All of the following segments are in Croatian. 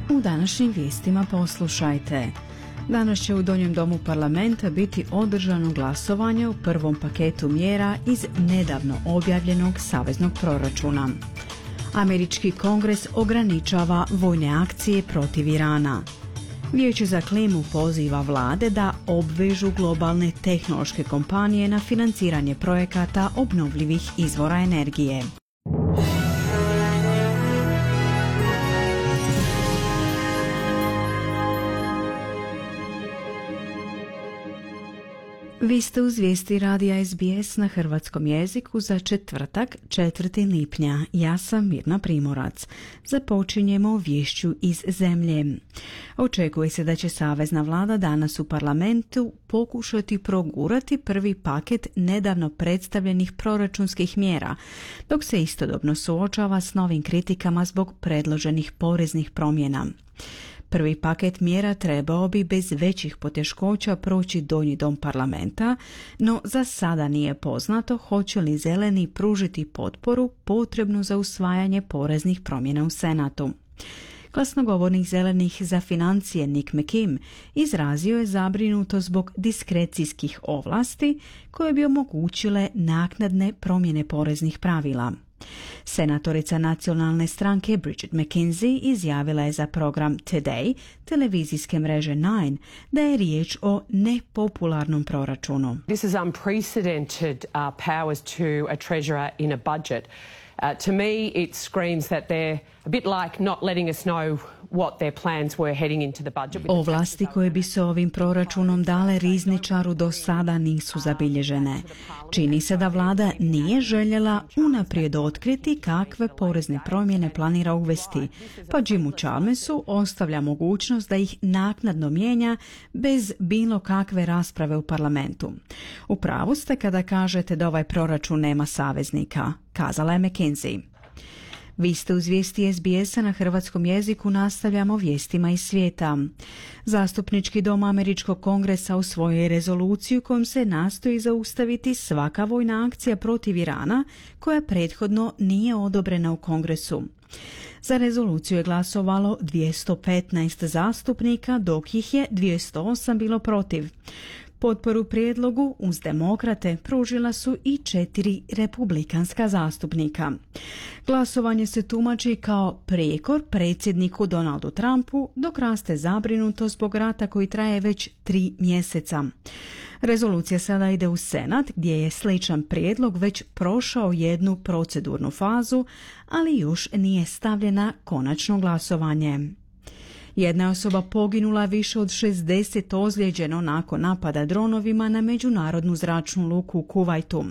U današnjim vijestima poslušajte. Danas će u Donjem domu parlamenta biti održano glasovanje u prvom paketu mjera iz nedavno objavljenog saveznog proračuna. Američki kongres ograničava vojne akcije protiv Irana. Vijeće za klimu poziva vlade da obvežu globalne tehnološke kompanije na financiranje projekata obnovljivih izvora energije. Vi ste uz vijesti radija SBS na hrvatskom jeziku za četvrtak, 4. lipnja. Ja sam Mirna Primorac. Započinjemo viješću iz zemlje. Očekuje se da će savezna vlada danas u parlamentu pokušati progurati prvi paket nedavno predstavljenih proračunskih mjera, dok se istodobno suočava s novim kritikama zbog predloženih poreznih promjena. Prvi paket mjera trebao bi bez većih poteškoća proći donji dom parlamenta, no za sada nije poznato hoće li zeleni pružiti potporu potrebnu za usvajanje poreznih promjena u Senatu. Glasnogovornik zelenih za financije Nick McKim izrazio je zabrinutost zbog diskrecijskih ovlasti koje bi omogućile naknadne promjene poreznih pravila. Senatorica nacionalne stranke Bridget McKenzie izjavila je za program Today televizijske mreže Nine da je riječ o nepopularnom proračunu. This is unprecedented powers to a treasurer in a budget. To me it screams that they're a bit like not letting us know what their plans were heading into the budget. Ovlasti koje bi se ovim proračunom dale rizničaru do sada nisu zabilježene. Čini se da vlada nije željela unaprijed otkriti kakve porezne promjene planira uvesti, pa Jimu Chalmersu ostavlja mogućnost da ih naknadno mijenja bez bilo kakve rasprave u parlamentu. U pravu ste kada kažete da ovaj proračun nema saveznika, kazala je McKenzie. Vi ste uz vijesti SBS-a na hrvatskom jeziku, nastavljamo vijestima iz svijeta. Zastupnički dom Američkog kongresa usvojio je rezoluciju kojom se nastoji zaustaviti svaka vojna akcija protiv Irana koja prethodno nije odobrena u kongresu. Za rezoluciju je glasovalo 215 zastupnika, dok ih je 208 bilo protiv. Potporu prijedlogu uz demokrate pružila su i 4 republikanska zastupnika. Glasovanje se tumači kao prijekor predsjedniku Donaldu Trumpu, dok raste zabrinutost zbog rata koji traje već 3 mjeseca. Rezolucija sada ide u Senat, gdje je sličan prijedlog već prošao jednu procedurnu fazu, ali još nije stavljena konačno glasovanje. Jedna je osoba poginula, više od 60 ozlijeđeno nakon napada dronovima na međunarodnu zračnu luku u Kuvajtu.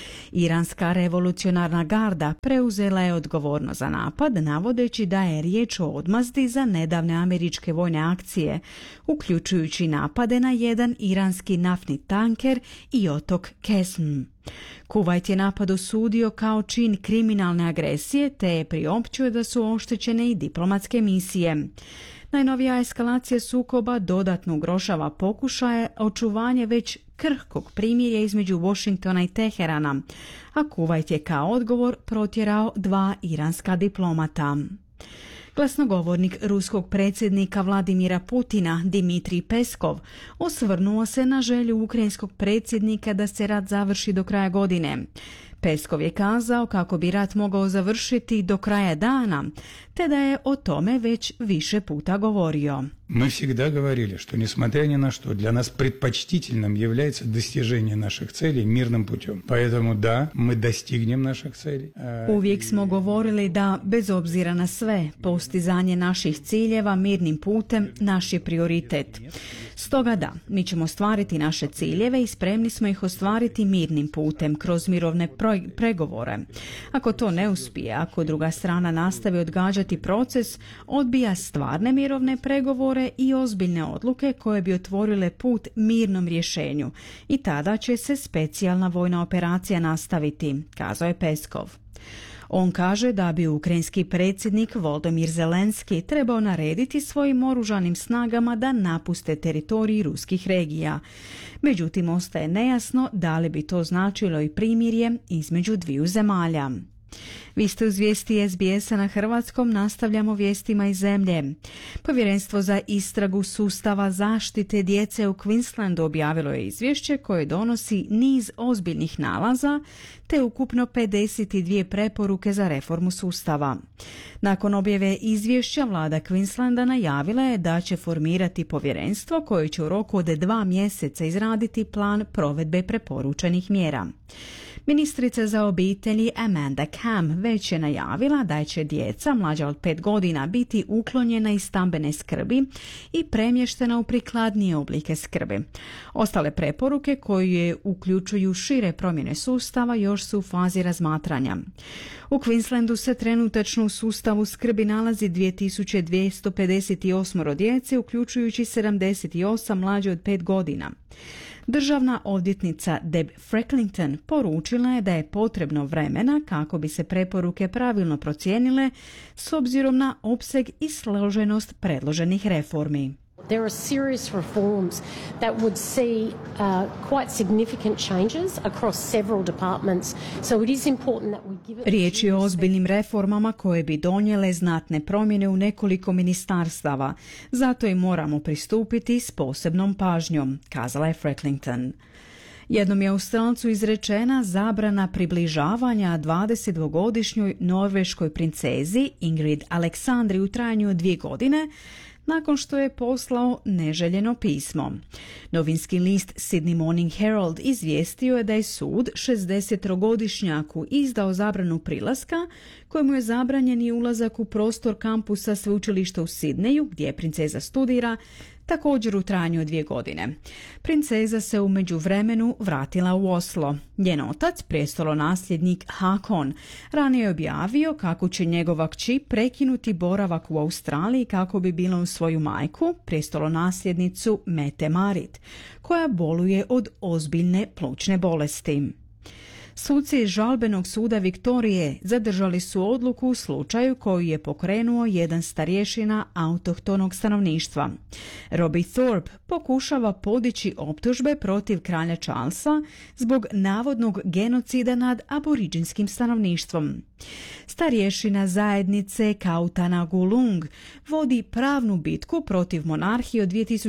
Iranska revolucionarna garda preuzela je odgovornost za napad, navodeći da je riječ o odmazdi za nedavne američke vojne akcije, uključujući napade na jedan iranski naftni tanker i otok Qesm. Kuvajt je napad osudio kao čin kriminalne agresije, te je priopćio da su oštećene i diplomatske misije. Najnovija eskalacija sukoba dodatno ugrožava pokušaje očuvanje već krhkog primirja između Washingtona i Teherana, a Kuvajt je kao odgovor protjerao 2 iranska diplomata. Glasnogovornik ruskog predsjednika Vladimira Putina, Dmitrij Peskov, osvrnuo se na želju ukrajinskog predsjednika da se rat završi do kraja godine. Peskov je kazao kako bi rat mogao završiti do kraja dana, te da je o tome već više puta govorio. Мы всегда говорили, что, несмотря ни на что, для нас предпочтительным является достижение наших целей мирным путем. Поэтому да, мы достигнем наших целей. Uvijek smo govorili da, bez obzira na sve, postizanje naših ciljeva mirnim putem naš je prioritet. Stoga da, mi ćemo ostvariti naše ciljeve i spremni smo ih ostvariti mirnim putem kroz mirovne pregovore. Ako to ne uspije, ako druga strana nastavi odgađati proces, odbija stvarne mirovne pregovore i ozbiljne odluke koje bi otvorile put mirnom rješenju i tada će se specijalna vojna operacija nastaviti, kazao je Peskov. On kaže da bi ukrajinski predsjednik Volodymyr Zelenski trebao narediti svojim oružanim snagama da napuste teritorij ruskih regija. Međutim, ostaje nejasno da li bi to značilo i primirje između dviju zemalja. Vi ste uz vijesti SBS-a na hrvatskom, nastavljamo vijestima iz zemlje. Povjerenstvo za istragu sustava zaštite djece u Queenslandu objavilo je izvješće koje donosi niz ozbiljnih nalaza te ukupno 52 preporuke za reformu sustava. Nakon objave izvješća, vlada Queenslanda najavila je da će formirati povjerenstvo koje će u roku od 2 mjeseca izraditi plan provedbe preporučenih mjera. Ministrica za obitelji Amanda Cam već je najavila da će djeca mlađa od 5 godina biti uklonjena iz stambene skrbi i premještena u prikladnije oblike skrbi. Ostale preporuke koje uključuju šire promjene sustava još su u fazi razmatranja. U Queenslandu se trenutačno u sustavu skrbi nalazi 2258 djece, uključujući 78 mlađe od 5 godina. Državna odvjetnica Deb Frecklington poručila je da je potrebno vremena kako bi se preporuke pravilno procijenile s obzirom na opseg i složenost predloženih reformi. There are serious reforms that would see quite significant changes across several departments. So it is important that we give it. Riječ je o ozbiljnim reformama koje bi donijele znatne promjene u nekoliko ministarstava. Zato i moramo pristupiti s posebnom pažnjom, kazala je Frecklington. Jednom je Australcu izrečena zabrana približavanja 22-godišnjoj norveškoj princezi Ingrid Aleksandri u trajanju od 2 godine, nakon što je poslao neželjeno pismo. Novinski list Sydney Morning Herald izvijestio je da je sud 60-godišnjaku izdao zabranu prilaska, kojemu je zabranjen i ulazak u prostor kampusa sveučilišta u Sidneju, gdje princeza studira, također u trajanju od 2 godine. Princeza se u međuvremenu vratila u Oslo. Njen otac, prestolonasljednik Hakon, ranije je objavio kako će njegova kći prekinuti boravak u Australiji kako bi bila uz svoju majku, prestolonasljednicu Mette Marit, koja boluje od ozbiljne plućne bolesti. Suci žalbenog suda Viktorije zadržali su odluku u slučaju koju je pokrenuo jedan starješina autohtonog stanovništva. Robbie Thorpe pokušava podići optužbe protiv kralja Charlesa zbog navodnog genocida nad aboriđinskim stanovništvom. Starješina zajednice Kautana Gulung vodi pravnu bitku protiv monarhije od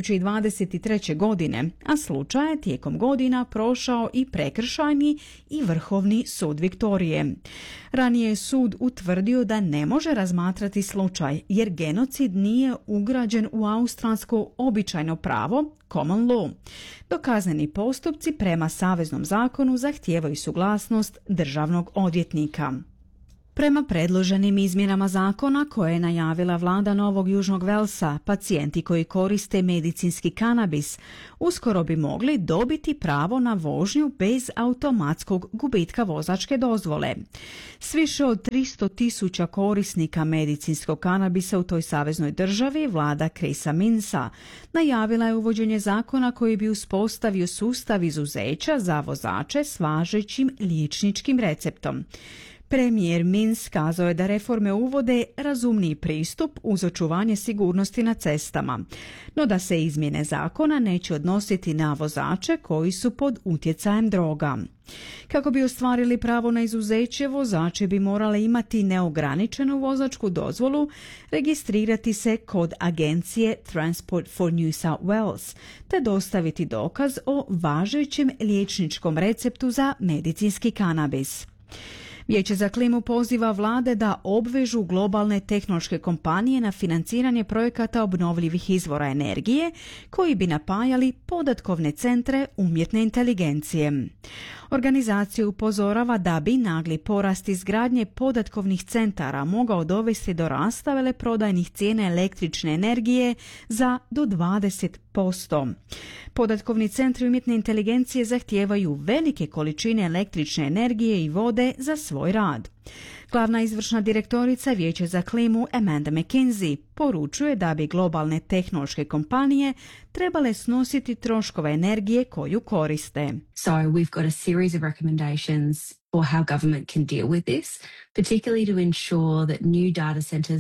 2023. godine, a slučaj je tijekom godina prošao i prekršajni i Vrhovni sud Viktorije. Ranije je sud utvrdio da ne može razmatrati slučaj jer genocid nije ugrađen u australsko običajno pravo, common law. Dok kazneni postupci prema saveznom zakonu zahtijevaju suglasnost državnog odvjetnika. Prema predloženim izmjenama zakona koje je najavila vlada Novog Južnog Velsa, pacijenti koji koriste medicinski kanabis uskoro bi mogli dobiti pravo na vožnju bez automatskog gubitka vozačke dozvole. S više od 300,000 korisnika medicinskog kanabisa u toj saveznoj državi, vlada Chrisa Minsa najavila je uvođenje zakona koji bi uspostavio sustav izuzeća za vozače s važećim liječničkim receptom. Premijer Minns kazao je da reforme uvode razumniji pristup uz očuvanje sigurnosti na cestama, no da se izmjene zakona neće odnositi na vozače koji su pod utjecajem droga. Kako bi ostvarili pravo na izuzeće, vozači bi morali imati neograničenu vozačku dozvolu, registrirati se kod agencije Transport for New South Wales, te dostaviti dokaz o važećem liječničkom receptu za medicinski kanabis. Vijeće za klimu poziva vlade da obvežu globalne tehnološke kompanije na financiranje projekata obnovljivih izvora energije koji bi napajali podatkovne centre umjetne inteligencije. Organizacija upozorava da bi nagli porast izgradnje podatkovnih centara mogao dovesti do rasta veleprodajnih cijena električne energije za do 20%. Podatkovni centri umjetne inteligencije zahtijevaju velike količine električne energije i vode za svoj rad. Glavna izvršna direktorica Vijeća za klimu Amanda McKenzie poručuje da bi globalne tehnološke kompanije trebale snositi troškove energije koju koriste. So we've got a series of recommendations for how government can deal with this, particularly to ensure that new data centers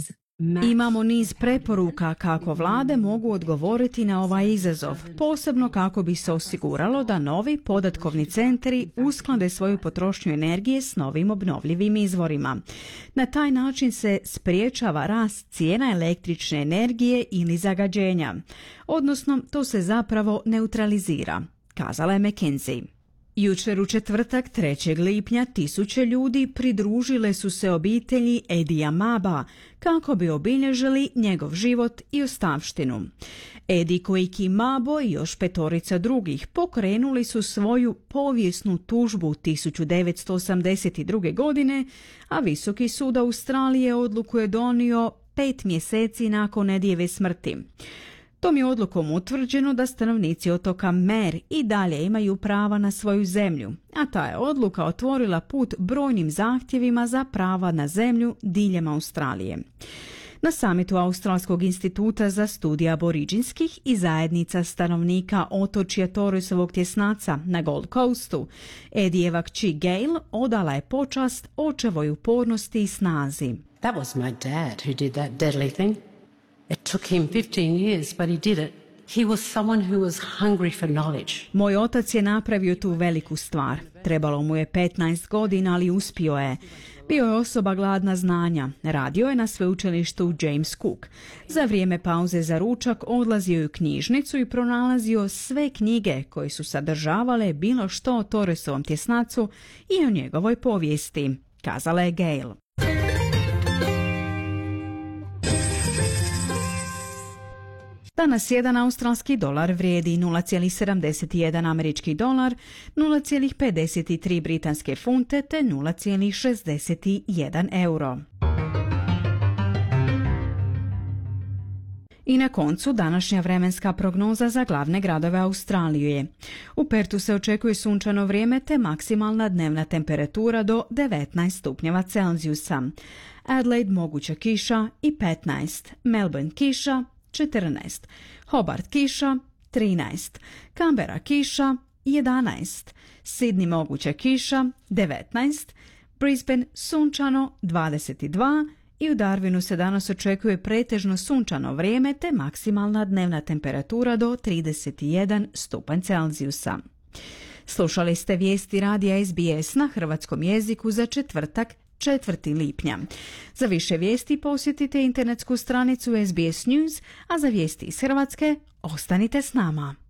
Imamo niz preporuka kako vlade mogu odgovoriti na ovaj izazov, posebno kako bi se osiguralo da novi podatkovni centri usklade svoju potrošnju energije s novim obnovljivim izvorima. Na taj način se spriječava rast cijena električne energije ili zagađenja, odnosno to se zapravo neutralizira, kazala je McKinsey. Jučer u četvrtak 3. lipnja tisuće ljudi pridružile su se obitelji Edija Maba kako bi obilježili njegov život i ostavštinu. Edi Koiki Mabo i još 5 drugih pokrenuli su svoju povijesnu tužbu 1982. godine, a Visoki sud Australije odluku je donio 5 mjeseci nakon Edijeve smrti. Tom je odlukom utvrđeno da stanovnici otoka Mer i dalje imaju prava na svoju zemlju, a ta je odluka otvorila put brojnim zahtjevima za prava na zemlju diljem Australije. Na samitu Australskog instituta za studije aboriđinskih i zajednica stanovnika otočja Torresovog tjesnaca na Gold Coastu, Edijeva kći Gail odala je počast očevoj upornosti i snazi. That was my dad who did that deadly thing. It took him 15 years, but he did it. He was someone who was hungry for knowledge. Moj otac je napravio tu veliku stvar. Trebalo mu je 15 godina, ali uspio je. Bio je osoba gladna znanja. Radio je na sveučilištu James Cook. Za vrijeme pauze za ručak odlazio je u knjižnicu i pronalazio sve knjige koje su sadržavale bilo što o Torresovom tjesnacu i o njegovoj povijesti, kazala je Gail. Danas jedan australski dolar vrijedi 0,71 američki dolar, 0,53 britanske funte te 0,61 euro. I na koncu današnja vremenska prognoza za glavne gradove Australije. U Pertu se očekuje sunčano vrijeme te maksimalna dnevna temperatura do 19 stupnjeva Celzijusa. Adelaide moguća kiša i 15, Melbourne kiša 14, Hobart kiša 13, Canberra kiša 11, Sydney moguća kiša 19, Brisbane sunčano 22 i u Darwinu se danas očekuje pretežno sunčano vrijeme te maksimalna dnevna temperatura do 31 stupanj Celzijusa. Slušali ste vijesti radija SBS na hrvatskom jeziku za četvrtak 4. lipnja. Za više vijesti posjetite internetsku stranicu SBS News, a za vijesti iz Hrvatske ostanite s nama.